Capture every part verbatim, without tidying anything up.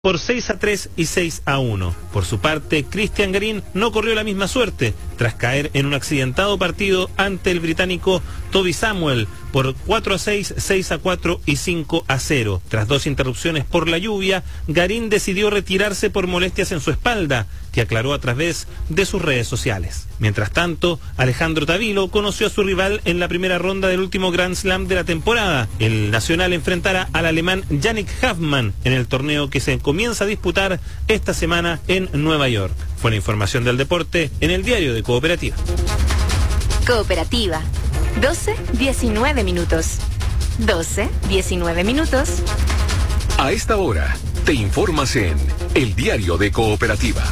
por seis a tres y seis a uno. Por su parte, Cristian Garín no corrió la misma suerte, tras caer en un accidentado partido ante el británico Toby Samuel por cuatro a seis, seis a cuatro y cinco a cero. Tras dos interrupciones por la lluvia, Garín decidió retirarse por molestias en su espalda, que aclaró a través de sus redes sociales. Mientras tanto, Alejandro Tavilo conoció a su rival en la primera ronda del último Grand Slam de la temporada. El nacional enfrentará al alemán Yannick Hoffmann en el torneo que se comienza a disputar esta semana en Nueva York. Fue la información del deporte en el diario de Cooperativa. Cooperativa, doce, diecinueve minutos. doce, diecinueve minutos. A esta hora, te informas en el diario de Cooperativa.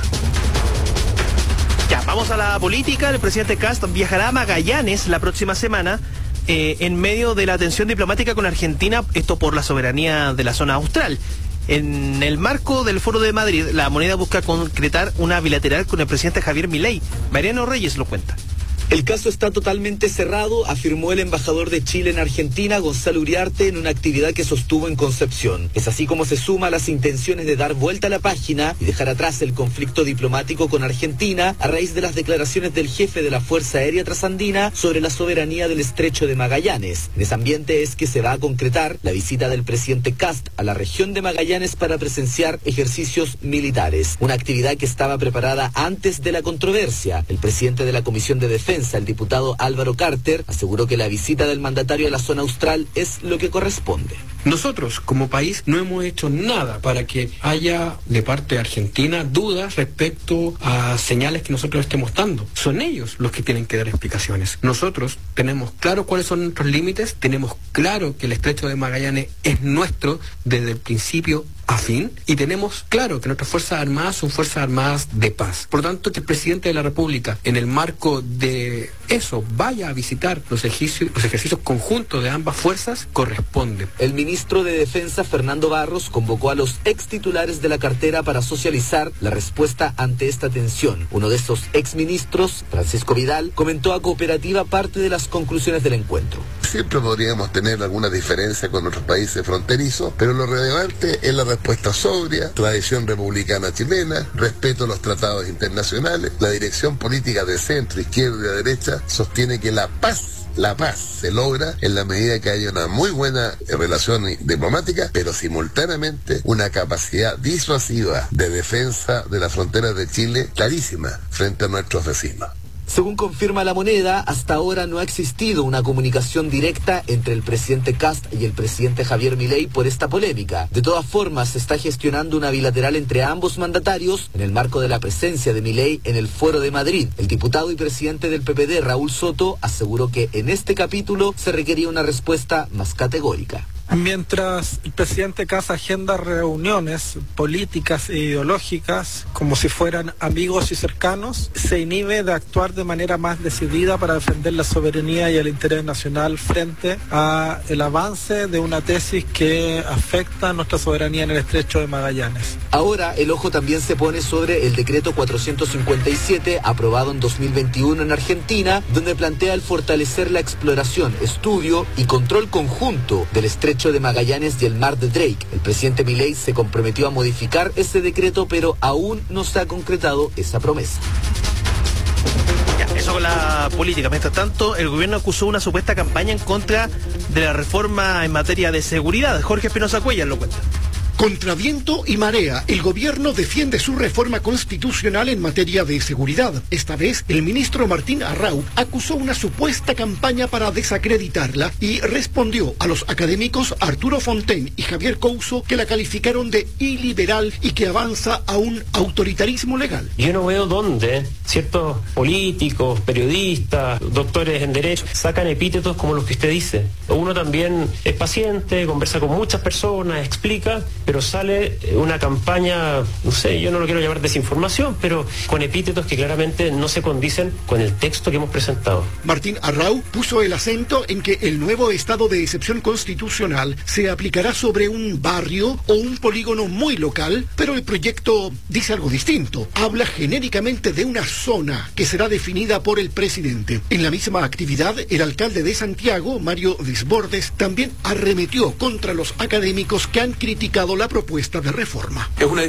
Ya, vamos a la política. El presidente Kast viajará a Magallanes la próxima semana eh, en medio de la tensión diplomática con Argentina, esto por la soberanía de la zona austral. En el marco del Foro de Madrid, la Moneda busca concretar una bilateral con el presidente Javier Milei. Mariano Reyes lo cuenta. El caso está totalmente cerrado, afirmó el embajador de Chile en Argentina, Gonzalo Uriarte, en una actividad que sostuvo en Concepción. Es así como se suma a las intenciones de dar vuelta a la página y dejar atrás el conflicto diplomático con Argentina a raíz de las declaraciones del jefe de la Fuerza Aérea Trasandina sobre la soberanía del Estrecho de Magallanes. En ese ambiente es que se va a concretar la visita del presidente Kast a la región de Magallanes para presenciar ejercicios militares, una actividad que estaba preparada antes de la controversia. El presidente de la Comisión de Defensa, el diputado Álvaro Carter, aseguró que la visita del mandatario a la zona austral es lo que corresponde. Nosotros, como país, no hemos hecho nada para que haya de parte de Argentina dudas respecto a señales que nosotros estemos dando. Son ellos los que tienen que dar explicaciones. Nosotros tenemos claro cuáles son nuestros límites, tenemos claro que el Estrecho de Magallanes es nuestro desde el principio a fin, y tenemos claro que nuestras Fuerzas Armadas son Fuerzas Armadas de paz. Por lo tanto, que el presidente de la República, en el marco de eso, vaya a visitar los ejercicios, los ejercicios conjuntos de ambas fuerzas, corresponde. El ministro de Defensa, Fernando Barros, convocó a los ex titulares de la cartera para socializar la respuesta ante esta tensión. Uno de esos ex ministros, Francisco Vidal, comentó a Cooperativa parte de las conclusiones del encuentro. Siempre podríamos tener alguna diferencia con otros países fronterizos, pero lo relevante es la respuesta sobria, tradición republicana chilena, respeto a los tratados internacionales. La dirección política de centro, izquierda y de derecha sostiene que la paz La paz se logra en la medida que haya una muy buena relación diplomática, pero simultáneamente una capacidad disuasiva de defensa de las fronteras de Chile clarísima frente a nuestros vecinos. Según confirma La Moneda, hasta ahora no ha existido una comunicación directa entre el presidente Kast y el presidente Javier Milei por esta polémica. De todas formas, se está gestionando una bilateral entre ambos mandatarios en el marco de la presencia de Milei en el Foro de Madrid. El diputado y presidente del P P D, Raúl Soto, aseguró que en este capítulo se requería una respuesta más categórica. Mientras el presidente Kast agenda reuniones políticas e ideológicas como si fueran amigos y cercanos, se inhibe de actuar de manera más decidida para defender la soberanía y el interés nacional frente a el avance de una tesis que afecta a nuestra soberanía en el Estrecho de Magallanes. Ahora el ojo también se pone sobre el decreto cuatrocientos cincuenta y siete aprobado en dos mil veintiuno en Argentina, donde plantea el fortalecer la exploración, estudio y control conjunto del Estrecho de Magallanes y el Mar de Drake. El presidente Milei se comprometió a modificar ese decreto, pero aún no se ha concretado esa promesa. Ya, eso con la política. Mientras tanto, el gobierno acusó una supuesta campaña en contra de la reforma en materia de seguridad. Jorge Espinosa Cuellar lo cuenta. Contra viento y marea, el gobierno defiende su reforma constitucional en materia de seguridad. Esta vez, el ministro Martín Arrau acusó una supuesta campaña para desacreditarla y respondió a los académicos Arturo Fontaine y Javier Couso, que la calificaron de iliberal y que avanza a un autoritarismo legal. Yo no veo dónde ciertos políticos, periodistas, doctores en derecho sacan epítetos como los que usted dice. Uno también es paciente, conversa con muchas personas, explica, pero sale una campaña, no sé, yo no lo quiero llamar desinformación, pero con epítetos que claramente no se condicen con el texto que hemos presentado. Martín Arrau puso el acento en que el nuevo estado de excepción constitucional se aplicará sobre un barrio o un polígono muy local, pero el proyecto dice algo distinto. Habla genéricamente de una zona que será definida por el presidente. En la misma actividad, el alcalde de Santiago, Mario Desbordes, también arremetió contra los académicos que han criticado la propuesta de reforma. Es una